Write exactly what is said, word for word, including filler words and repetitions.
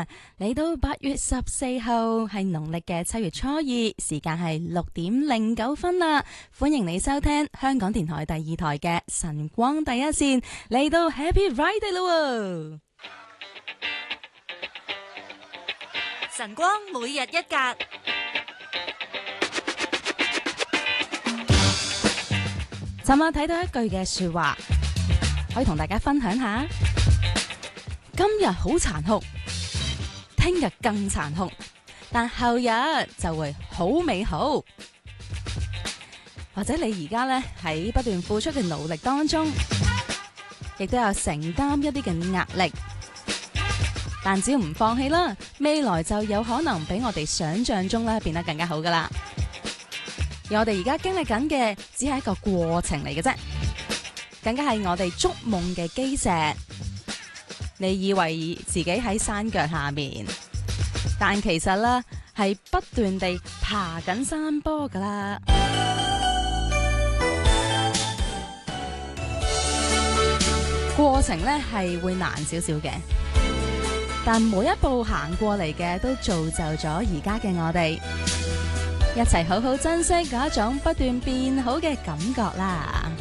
啦，嚟到八月十四號係農曆嘅七月初二，時間係六點零九分啦。歡迎你收聽香港電台第二台嘅晨光第一線，嚟到 Happy Friday 咯。 晨光每日一格。 尋晚睇到一句嘅說話，可以同大家分享下。今日好殘酷，聽日更殘酷，但後日就會好美好。或者你而家咧喺不斷付出嘅努力當中，亦都有承擔一啲嘅壓力，但只要唔放棄啦，未來就有可能比我哋想象中咧變得更加好噶啦。而我哋而家經歷緊嘅只係一個過程嚟嘅啫，更加係我哋築夢嘅基石。你以為自己喺山腳下面，但其實咧係不斷地爬緊山坡噶啦。過程咧係會難少少嘅，但每一步行過嚟嘅都造就咗而家嘅我哋，一齊好好珍惜嗰一種不斷變好嘅感覺啦。